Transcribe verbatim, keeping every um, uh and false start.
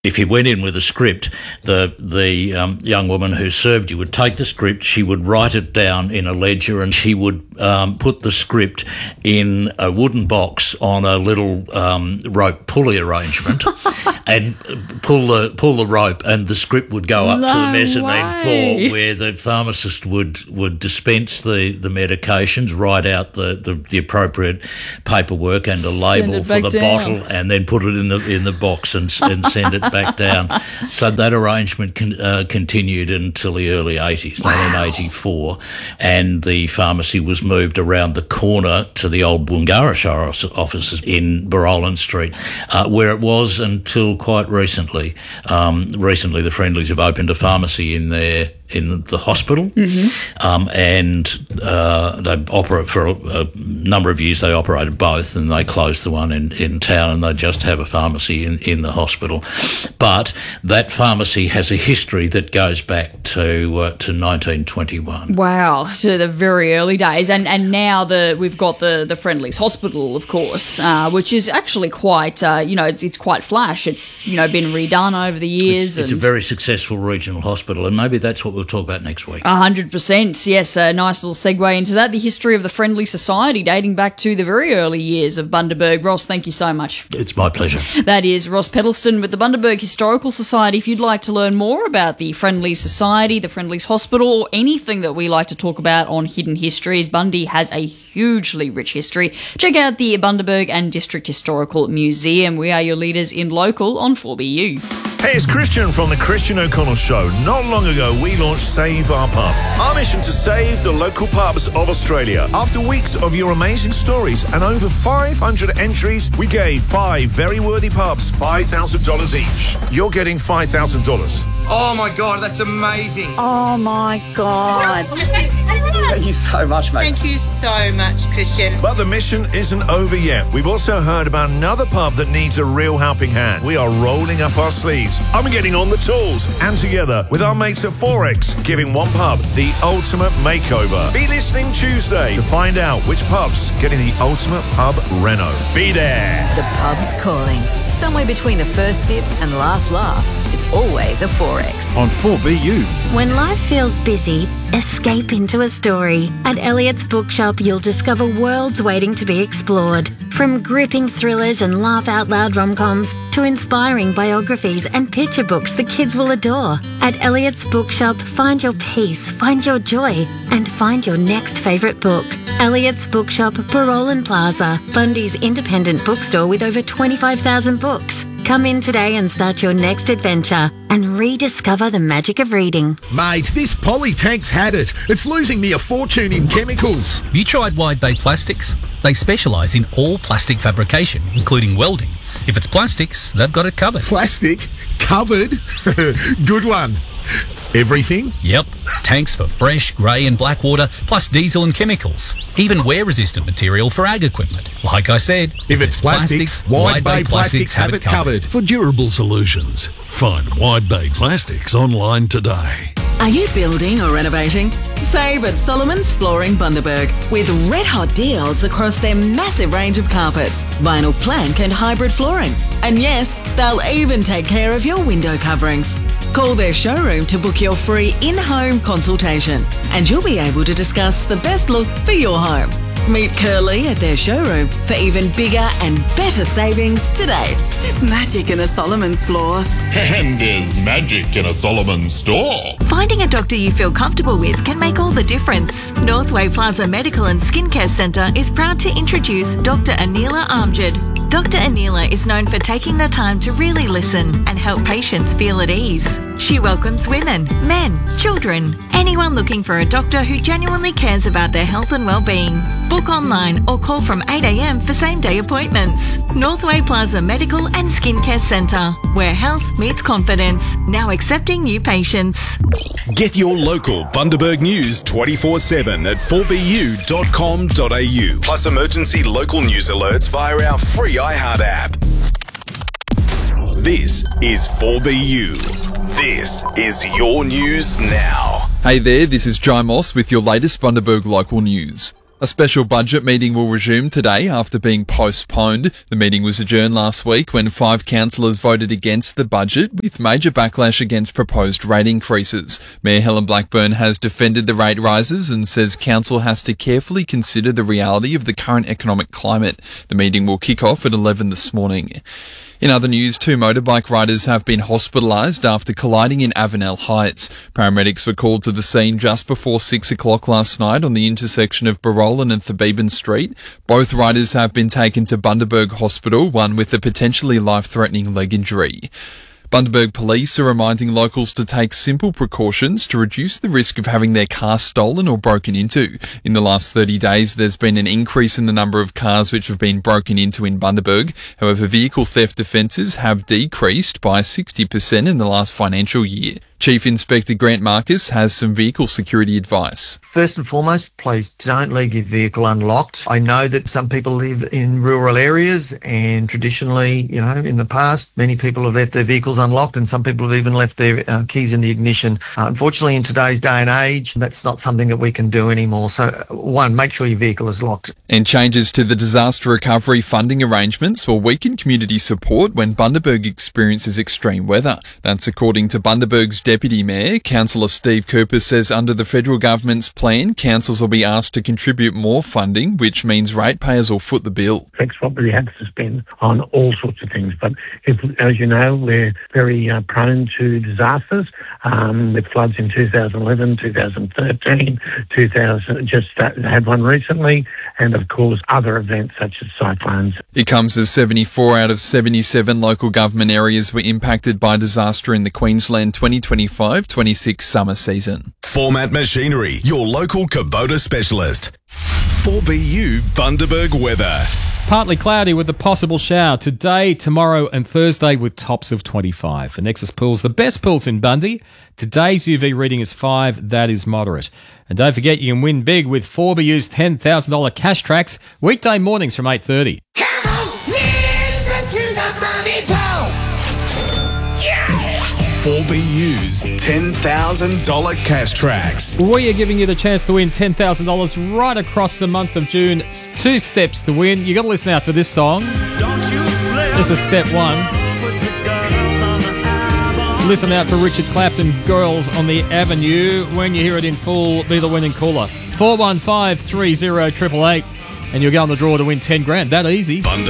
If you went in with a script, the the um, young woman who served you would take the script, she would write it down in a ledger, and she would um, put the script in a wooden box on a little um, rope pulley arrangement and pull the pull the rope, and the script would go up No to the mezzanine way. floor where the pharmacist would, would dispense the, the medications, write out the, the, the appropriate paperwork and a Send label it for back the down. bottle, and then put it in the in the box and, and send it back down. So that arrangement con, uh, continued until the early eighties, Wow. nineteen eighty-four, and the pharmacy was moved around the corner to the old Bungarashire offices in Barolin Street, uh, where it was until quite recently. Um, recently, the Friendlies have opened a pharmacy in their in the hospital, Mm-hmm. um, and uh, they operate for a, a number of years. They operated both, and they closed the one in, in town, and they just have a pharmacy in, in the hospital. But that pharmacy has a history that goes back to uh, to nineteen twenty-one. Wow, so the very early days, and and now the we've got the the Friendlies Hospital, of course, uh, which is actually quite uh, you know it's it's quite flash. It's you know been redone over the years. It's, it's a and very successful regional hospital, and maybe that's what we'll talk about next week. A hundred percent, yes. A nice little segue into that. The history of the Friendly Society dating back to the very early years of Bundaberg. Ross, thank you so much. It's my pleasure. That is Ross Pedalston with the Bundaberg Historical Society. If you'd like to learn more about the Friendly Society, the Friendlies Hospital, or anything that we like to talk about on Hidden Histories, Bundy has a hugely rich history. Check out the Bundaberg and District Historical Museum. We are your leaders in local on four B U. Hey, it's Christian from the Christian O'Connell Show. Not long ago, we launched Save Our Pub. Our mission to save the local pubs of Australia. After weeks of your amazing stories and over five hundred entries, we gave five very worthy pubs five thousand dollars each. You're getting five thousand dollars. Oh my God, that's amazing. Oh my God. Thank you so much, mate. Thank you so much, Christian. But the mission isn't over yet. We've also heard about another pub that needs a real helping hand. We are rolling up our sleeves. I'm getting on the tools. And together with our mates at Forex, giving one pub the ultimate makeover. Be listening Tuesday to find out which pub's getting the ultimate pub reno. Be there. The pub's calling. Somewhere between the first sip and last laugh, it's always a Forex. On four B U. When life feels busy, escape into a story. At Elliott's Bookshop, you'll discover worlds waiting to be explored. From gripping thrillers and laugh-out-loud rom-coms to inspiring biographies and picture books the kids will adore. At Elliott's Bookshop, find your peace, find your joy, and find your next favourite book. Elliott's Bookshop, Barolin Plaza, Bundy's independent bookstore with over twenty-five thousand books. Come in today and start your next adventure and rediscover the magic of reading. Mate, this Polytank's had it. It's losing me a fortune in chemicals. Have you tried Wide Bay Plastics? They specialise in all plastic fabrication, including welding. If it's plastics, they've got it covered. Plastic? Covered? Good one. Everything? Yep. Tanks for fresh, grey and black water, plus diesel and chemicals. Even wear-resistant material for ag equipment. Like I said, if, if it's, it's plastics, plastics Wide Bay Plastics, plastics have it covered. For durable solutions, find Wide Bay Plastics online today. Are you building or renovating? Save at Solomon's Flooring Bundaberg with red-hot deals across their massive range of carpets, vinyl plank and hybrid flooring. And yes, they'll even take care of your window coverings. Call their showroom to book your free in-home consultation and you'll be able to discuss the best look for your home. Meet Curly at their showroom for even bigger and better savings today. There's magic in a Solomon's floor. And there's magic in a Solomon's store. Finding a doctor you feel comfortable with can make all the difference. Northway Plaza Medical and Skincare Centre is proud to introduce Doctor Anila Amjad. Doctor Anila is known for taking the time to really listen and help patients feel at ease. She welcomes women, men, children, anyone looking for a doctor who genuinely cares about their health and well-being. Book online or call from eight a m for same-day appointments. Northway Plaza Medical and Skincare Centre, where health meets confidence. Now accepting new patients. Get your local Bundaberg news twenty-four seven at four b u dot com dot a u. Plus emergency local news alerts via our free iHeart app. This is four B U. This is your news now. Hey there, this is Jai Moss with your latest Bundaberg local news. A special budget meeting will resume today after being postponed. The meeting was adjourned last week when five councillors voted against the budget, with major backlash against proposed rate increases. Mayor Helen Blackburn has defended the rate rises and says council has to carefully consider the reality of the current economic climate. The meeting will kick off at eleven this morning. In other news, two motorbike riders have been hospitalised after colliding in Avenel Heights. Paramedics were called to the scene just before six o'clock last night on the intersection of Barolin and Thabeben Street. Both riders have been taken to Bundaberg Hospital, one with a potentially life-threatening leg injury. Bundaberg Police are reminding locals to take simple precautions to reduce the risk of having their car stolen or broken into. In the last thirty days, there's been an increase in the number of cars which have been broken into in Bundaberg. However, vehicle theft offences have decreased by sixty percent in the last financial year. Chief Inspector Grant Marcus has some vehicle security advice. First and foremost, please don't leave your vehicle unlocked. I know that some people live in rural areas, and traditionally, you know, in the past, many people have left their vehicles unlocked, and some people have even left their uh, keys in the ignition. Uh, unfortunately, in today's day and age, that's not something that we can do anymore. So, one, make sure your vehicle is locked. And changes to the disaster recovery funding arrangements will weaken community support when Bundaberg experiences extreme weather. That's according to Bundaberg's Deputy Mayor, Councillor Steve Cooper, says under the federal government's plan, councils will be asked to contribute more funding, which means ratepayers will foot the bill. Flex probably had to spend on all sorts of things, but if, as you know, we're very uh, prone to disasters, um, with floods in two thousand eleven, two thousand thirteen, two thousand, just uh, had one recently, and of course other events such as cyclones. It comes as seventy-four out of seventy-seven local government areas were impacted by disaster in the Queensland twenty twenty-five twenty-six summer season. Format Machinery, your local Kubota specialist. four B U Bundaberg weather. Partly cloudy with a possible shower today, tomorrow and Thursday with tops of twenty-five. For Nexus Pools, the best pools in Bundy. Today's U V reading is five. That is moderate. And don't forget you can win big with four B U's ten thousand dollars cash tracks weekday mornings from eight thirty. Come on, listen to the money talk. Yeah! four B U's ten thousand dollars cash tracks. We are giving you the chance to win ten thousand dollars right across the month of June. Two steps to win. You got to listen out for this song. This is step one. Listen out for Richard Clapton, Girls on the Avenue. When you hear it in full, be the winning caller. four one five three zero eight eight eight, and you'll go on the draw to win ten grand. That easy. Bundaberg